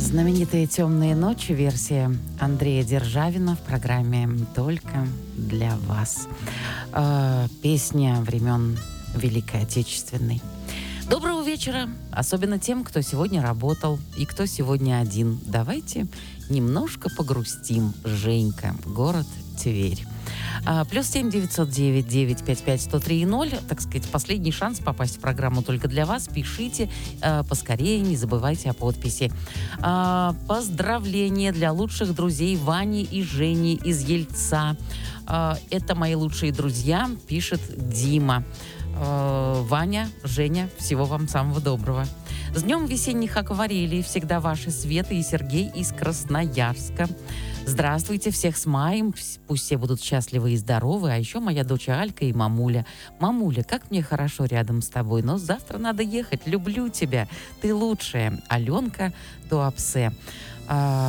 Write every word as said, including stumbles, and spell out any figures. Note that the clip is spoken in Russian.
Знаменитые «Темные ночи», версия Андрея Державина в программе «Только для вас». Э, песня времен Великой Отечественной. Доброго вечера, особенно тем, кто сегодня работал и кто сегодня один. Давайте немножко погрустим. Женька, город Тверь. А, плюс семь девятьсот девять девять пять пять сто три ноль. Так сказать, последний шанс попасть в программу только для вас. Пишите а, поскорее, не забывайте о подписи. А, поздравления для лучших друзей Вани и Жени из Ельца. А, это мои лучшие друзья, пишет Дима. А, Ваня, Женя, всего вам самого доброго. С днем весенних акварелей. Всегда ваши Света и Сергей из Красноярска. Здравствуйте, всех с маем. Пусть все будут счастливы и здоровы. А еще моя дочь Алька и мамуля. Мамуля, как мне хорошо рядом с тобой. Но завтра надо ехать. Люблю тебя. Ты лучшая. Аленка Туапсе. А,